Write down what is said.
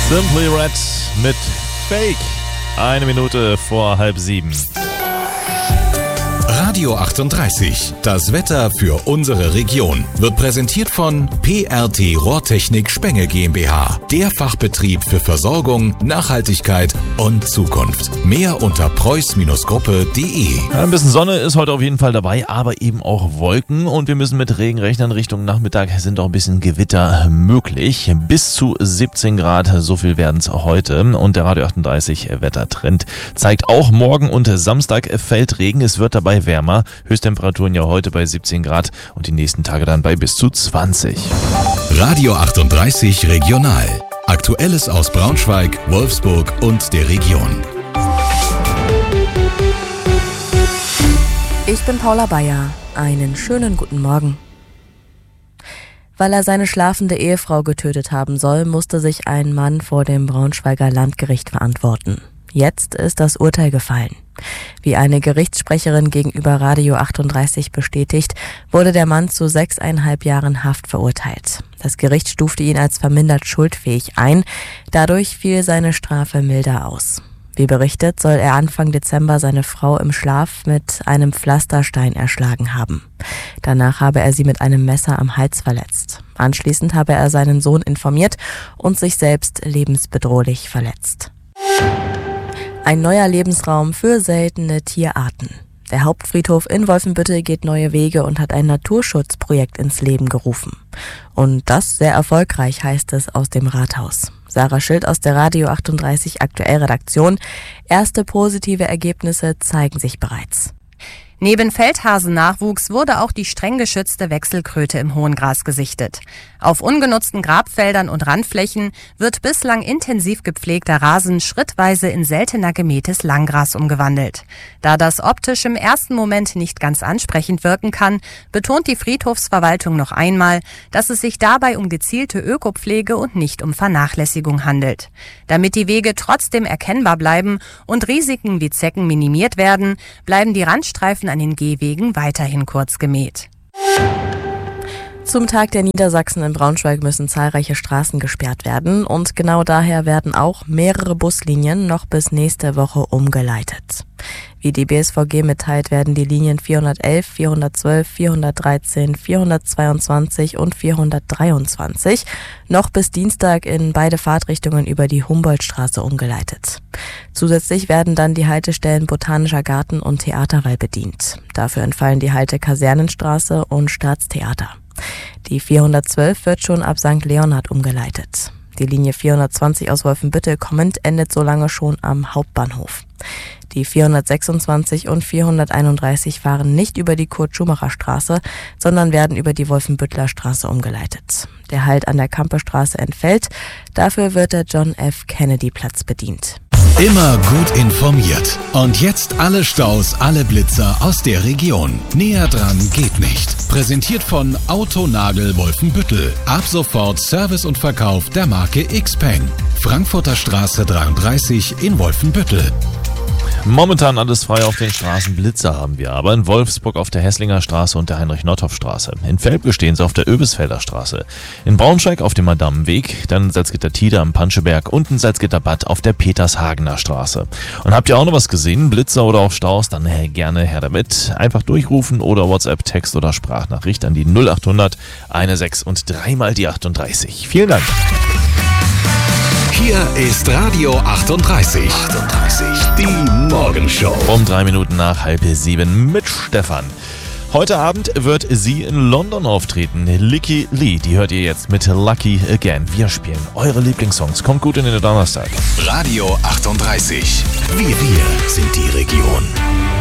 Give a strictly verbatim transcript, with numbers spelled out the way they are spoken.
Simply Red mit Fake. Eine Minute vor halb sieben. Radio achtunddreißig, das Wetter für unsere Region, wird präsentiert von P R T Rohrtechnik Spenge GmbH, der Fachbetrieb für Versorgung, Nachhaltigkeit und Zukunft. Mehr unter preuß Gruppe punkt de. Ein bisschen Sonne ist heute auf jeden Fall dabei, aber eben auch Wolken und wir müssen mit Regen rechnen. Richtung Nachmittag sind auch ein bisschen Gewitter möglich. Bis zu siebzehn Grad, so viel werden es heute. Und der Radio achtunddreißig Wettertrend zeigt auch morgen und Samstag fällt Regen. Es wird dabei wärmer. Höchsttemperaturen ja heute bei siebzehn Grad und die nächsten Tage dann bei bis zu zwanzig. Radio achtunddreißig Regional. Aktuelles aus Braunschweig, Wolfsburg und der Region. Ich bin Paula Bayer. Einen schönen guten Morgen. Weil er seine schlafende Ehefrau getötet haben soll, musste sich ein Mann vor dem Braunschweiger Landgericht verantworten. Jetzt ist das Urteil gefallen. Wie eine Gerichtssprecherin gegenüber Radio achtunddreißig bestätigt, wurde der Mann zu sechseinhalb Jahren Haft verurteilt. Das Gericht stufte ihn als vermindert schuldfähig ein. Dadurch fiel seine Strafe milder aus. Wie berichtet, soll er Anfang Dezember seine Frau im Schlaf mit einem Pflasterstein erschlagen haben. Danach habe er sie mit einem Messer am Hals verletzt. Anschließend habe er seinen Sohn informiert und sich selbst lebensbedrohlich verletzt. Ein neuer Lebensraum für seltene Tierarten. Der Hauptfriedhof in Wolfenbüttel geht neue Wege und hat ein Naturschutzprojekt ins Leben gerufen. Und das sehr erfolgreich, heißt es aus dem Rathaus. Sarah Schild aus der Radio achtunddreißig Aktuell Redaktion. Erste positive Ergebnisse zeigen sich bereits. Neben Feldhasennachwuchs wurde auch die streng geschützte Wechselkröte im Hohengras gesichtet. Auf ungenutzten Grabfeldern und Randflächen wird bislang intensiv gepflegter Rasen schrittweise in seltener gemähtes Langgras umgewandelt. Da das optisch im ersten Moment nicht ganz ansprechend wirken kann, betont die Friedhofsverwaltung noch einmal, dass es sich dabei um gezielte Ökopflege und nicht um Vernachlässigung handelt. Damit die Wege trotzdem erkennbar bleiben und Risiken wie Zecken minimiert werden, bleiben die Randstreifen an den Gehwegen weiterhin kurz gemäht. Zum Tag der Niedersachsen in Braunschweig müssen zahlreiche Straßen gesperrt werden und genau daher werden auch mehrere Buslinien noch bis nächste Woche umgeleitet. Wie die B S V G mitteilt, werden die Linien vierhundertelf, vierhundertzwölf, vierhundertdreizehn, vierhundertzweiundzwanzig und vierhundertdreiundzwanzig noch bis Dienstag in beide Fahrtrichtungen über die Humboldtstraße umgeleitet. Zusätzlich werden dann die Haltestellen Botanischer Garten und Theaterwall bedient. Dafür entfallen die Halte Kasernenstraße und Staatstheater. Die vierhundertzwölf wird schon ab Sankt Leonhard umgeleitet. Die Linie vierhundertzwanzig aus Wolfenbüttel kommend endet so lange schon am Hauptbahnhof. Die vierhundertsechsundzwanzig und vierhunderteinunddreißig fahren nicht über die Kurt-Schumacher-Straße, sondern werden über die Wolfenbüttler Straße umgeleitet. Der Halt an der Kampestraße entfällt, dafür wird der John F. Kennedy-Platz bedient. Immer gut informiert. Und jetzt alle Staus, alle Blitzer aus der Region. Näher dran geht nicht. Präsentiert von Autonagel Wolfenbüttel. Ab sofort Service und Verkauf der Marke Xpeng. Frankfurter Straße dreiunddreißig in Wolfenbüttel. Momentan alles frei auf den Straßen. Blitzer haben wir aber in Wolfsburg auf der Hesslinger Straße und der Heinrich-Nordhoff-Straße. In Velpke stehen sie auf der Öbisfelder Straße. In Braunschweig auf dem Madamenweg, dann in Salzgitter-Tide am Panscheberg und in Salzgitter-Bad auf der Petershagener Straße. Und habt ihr auch noch was gesehen? Blitzer oder auch Staus? Dann hey, gerne her damit. Einfach durchrufen oder WhatsApp, Text oder Sprachnachricht an die null achthundert sechzehn und dreimal die achtunddreißig. Vielen Dank. Hier ist Radio achtunddreißig. achtunddreißig. Die Morgenshow. Um drei Minuten nach halb sieben mit Stefan. Heute Abend wird sie in London auftreten. Licky Lee, die hört ihr jetzt mit Lucky Again. Wir spielen eure Lieblingssongs. Kommt gut in den Donnerstag. Radio achtunddreißig. Wir, wir sind die Region.